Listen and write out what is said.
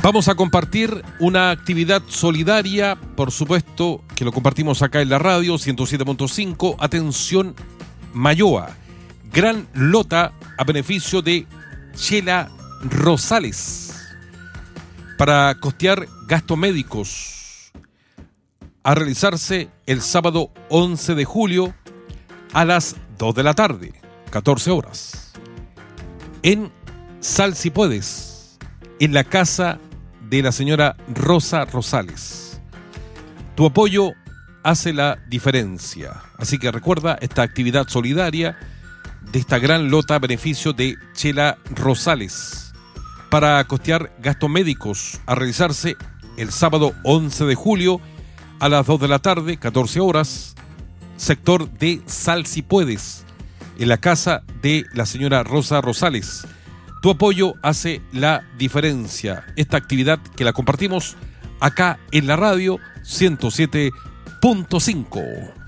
Vamos a compartir una actividad solidaria, por supuesto, que lo compartimos acá en la radio 107.5. Atención, Mayoa. Gran lota a beneficio de Chela Rosales para costear gastos médicos a realizarse el sábado 11 de julio a las 2 de la tarde, 14 horas. En Sal Si Puedes, en la casa de la señora Rosa Rosales. Tu apoyo hace la diferencia. Así que recuerda esta actividad solidaria de esta gran lota a beneficio de Chela Rosales para costear gastos médicos a realizarse el sábado 11 de julio a las 2 de la tarde, 14 horas, sector de Sal Si Puedes, en la casa de la señora Rosa Rosales. Tu apoyo hace la diferencia. Esta actividad que la compartimos acá en la radio 107.5.